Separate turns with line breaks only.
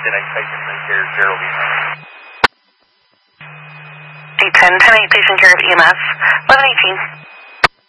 and I can hear Gerald behind.
D10, 10-8, patient care of EMS, 1118.